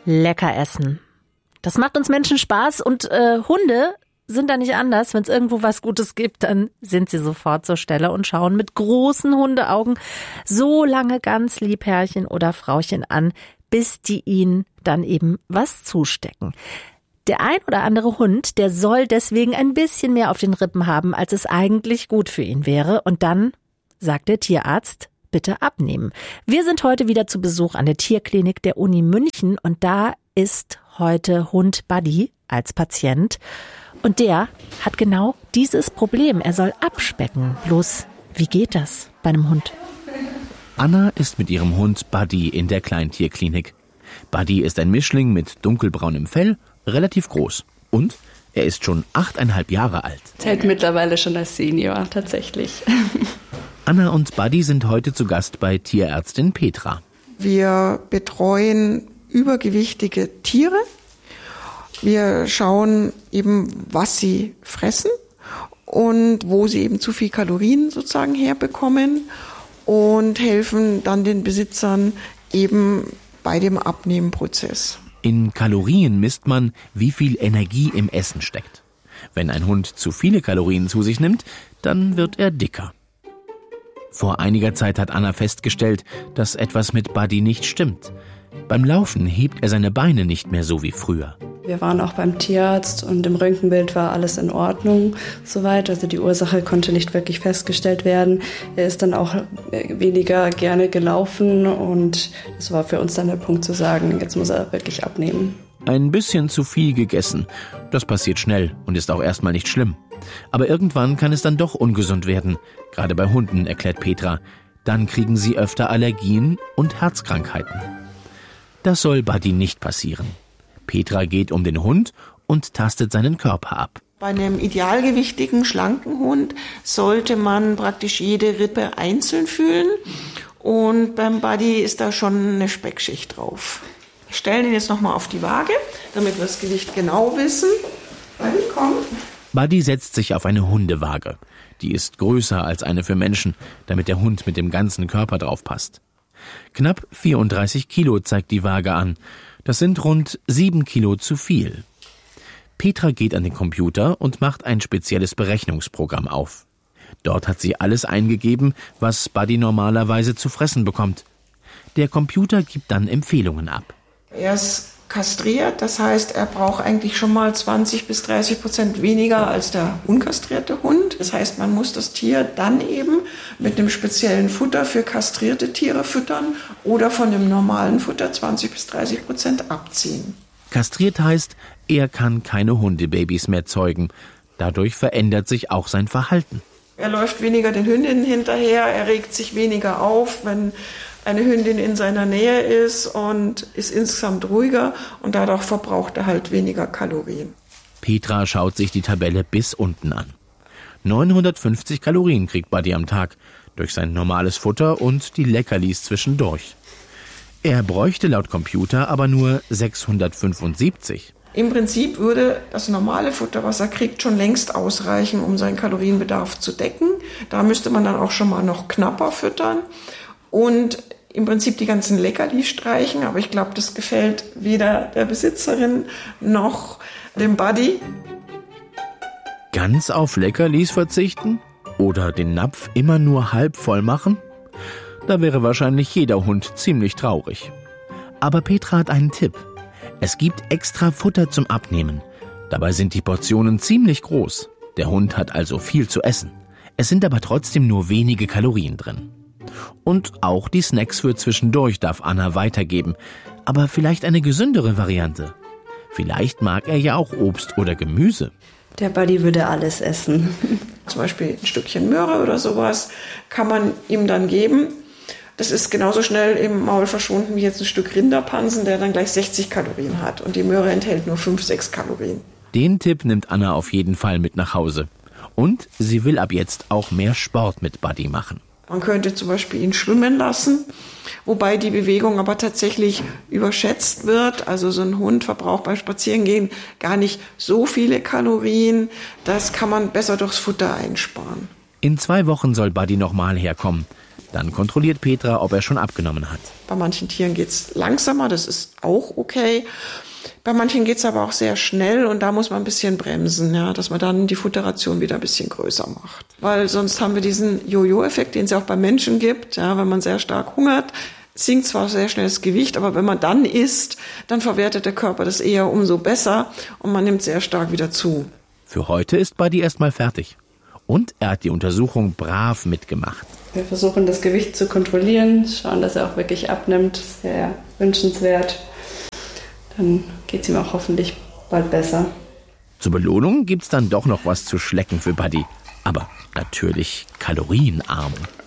Lecker essen. Das macht uns Menschen Spaß und Hunde sind da nicht anders. Wenn es irgendwo was Gutes gibt, dann sind sie sofort zur Stelle und schauen mit großen Hundeaugen so lange ganz lieb Herrchen oder Frauchen an, bis die ihnen dann eben was zustecken. Der ein oder andere Hund, der soll deswegen ein bisschen mehr auf den Rippen haben, als es eigentlich gut für ihn wäre. Und dann sagt der Tierarzt, bitte abnehmen. Wir sind heute wieder zu Besuch an der Tierklinik der Uni München und da ist heute Hund Buddy als Patient. Und der hat genau dieses Problem. Er soll abspecken. Bloß, wie geht das bei einem Hund? Anna ist mit ihrem Hund Buddy in der Kleintierklinik. Buddy ist ein Mischling mit dunkelbraunem Fell, relativ groß. Und er ist schon 8,5 Jahre alt. Zählt mittlerweile schon als Senior, tatsächlich. Anna und Buddy sind heute zu Gast bei Tierärztin Petra. Wir betreuen übergewichtige Tiere. Wir schauen eben, was sie fressen und wo sie eben zu viel Kalorien sozusagen herbekommen und helfen dann den Besitzern eben bei dem Abnehmenprozess. In Kalorien misst man, wie viel Energie im Essen steckt. Wenn ein Hund zu viele Kalorien zu sich nimmt, dann wird er dicker. Vor einiger Zeit hat Anna festgestellt, dass etwas mit Buddy nicht stimmt. Beim Laufen hebt er seine Beine nicht mehr so wie früher. Wir waren auch beim Tierarzt und im Röntgenbild war alles in Ordnung soweit. Also die Ursache konnte nicht wirklich festgestellt werden. Er ist dann auch weniger gerne gelaufen und das war für uns dann der Punkt zu sagen, jetzt muss er wirklich abnehmen. Ein bisschen zu viel gegessen. Das passiert schnell und ist auch erstmal nicht schlimm. Aber irgendwann kann es dann doch ungesund werden. Gerade bei Hunden, erklärt Petra. Dann kriegen sie öfter Allergien und Herzkrankheiten. Das soll Buddy nicht passieren. Petra geht um den Hund und tastet seinen Körper ab. Bei einem idealgewichtigen, schlanken Hund sollte man praktisch jede Rippe einzeln fühlen. Und beim Buddy ist da schon eine Speckschicht drauf. Wir stellen ihn jetzt nochmal auf die Waage, damit wir das Gewicht genau wissen. Buddy, komm. Buddy setzt sich auf eine Hundewaage. Die ist größer als eine für Menschen, damit der Hund mit dem ganzen Körper drauf passt. Knapp 34 Kilo zeigt die Waage an. Das sind rund 7 Kilo zu viel. Petra geht an den Computer und macht ein spezielles Berechnungsprogramm auf. Dort hat sie alles eingegeben, was Buddy normalerweise zu fressen bekommt. Der Computer gibt dann Empfehlungen ab. Er ist kastriert, das heißt, er braucht eigentlich schon mal 20-30% weniger als der unkastrierte Hund. Das heißt, man muss das Tier dann eben mit einem speziellen Futter für kastrierte Tiere füttern oder von dem normalen Futter 20-30% abziehen. Kastriert heißt, er kann keine Hundebabys mehr zeugen. Dadurch verändert sich auch sein Verhalten. Er läuft weniger den Hündinnen hinterher, er regt sich weniger auf, wenn eine Hündin in seiner Nähe ist und ist insgesamt ruhiger und dadurch verbraucht er halt weniger Kalorien. Petra schaut sich die Tabelle bis unten an. 950 Kalorien kriegt Buddy am Tag durch sein normales Futter und die Leckerlis zwischendurch. Er bräuchte laut Computer aber nur 675. Im Prinzip würde das normale Futter, was er kriegt, schon längst ausreichen, um seinen Kalorienbedarf zu decken. Da müsste man dann auch schon mal noch knapper füttern und im Prinzip die ganzen Leckerlis streichen. Aber ich glaube, das gefällt weder der Besitzerin noch dem Buddy. Ganz auf Leckerlis verzichten? Oder den Napf immer nur halb voll machen? Da wäre wahrscheinlich jeder Hund ziemlich traurig. Aber Petra hat einen Tipp. Es gibt extra Futter zum Abnehmen. Dabei sind die Portionen ziemlich groß. Der Hund hat also viel zu essen. Es sind aber trotzdem nur wenige Kalorien drin. Und auch die Snacks für zwischendurch darf Anna weitergeben. Aber vielleicht eine gesündere Variante. Vielleicht mag er ja auch Obst oder Gemüse. Der Buddy würde alles essen. Zum Beispiel ein Stückchen Möhre oder sowas kann man ihm dann geben. Das ist genauso schnell im Maul verschwunden wie jetzt ein Stück Rinderpansen, der dann gleich 60 Kalorien hat. Und die Möhre enthält nur 5-6 Kalorien. Den Tipp nimmt Anna auf jeden Fall mit nach Hause. Und sie will ab jetzt auch mehr Sport mit Buddy machen. Man könnte zum Beispiel ihn schwimmen lassen, wobei die Bewegung aber tatsächlich überschätzt wird. Also so ein Hund verbraucht beim Spazierengehen gar nicht so viele Kalorien. Das kann man besser durchs Futter einsparen. In 2 Wochen soll Buddy nochmal herkommen. Dann kontrolliert Petra, ob er schon abgenommen hat. Bei manchen Tieren geht's langsamer, das ist auch okay. Bei manchen geht's aber auch sehr schnell und da muss man ein bisschen bremsen, ja, dass man dann die Futteration wieder ein bisschen größer macht. Weil sonst haben wir diesen Jojo-Effekt, den es auch bei Menschen gibt. Ja, wenn man sehr stark hungert, sinkt zwar sehr schnell das Gewicht, aber wenn man dann isst, dann verwertet der Körper das eher umso besser und man nimmt sehr stark wieder zu. Für heute ist Buddy erstmal fertig. Und er hat die Untersuchung brav mitgemacht. Wir versuchen, das Gewicht zu kontrollieren, schauen, dass er auch wirklich abnimmt. Das ist sehr wünschenswert. Dann geht es ihm auch hoffentlich bald besser. Zur Belohnung gibt's dann doch noch was zu schlecken für Buddy. Aber natürlich kalorienarm.